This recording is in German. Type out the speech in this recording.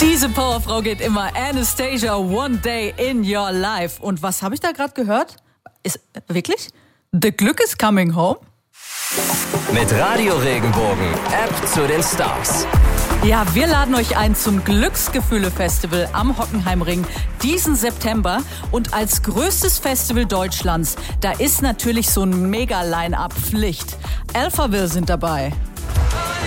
Diese Powerfrau geht immer. Anastacia, One Day in Your Life. Und was habe ich da gerade gehört? Ist wirklich? The Glück is coming home? Mit Radio Regenbogen, App zu den Stars. Ja, wir laden euch ein zum Glücksgefühle-Festival am Hockenheimring diesen September. Und als größtes Festival Deutschlands, da ist natürlich so ein Mega-Line-Up Pflicht. Alphaville sind dabei.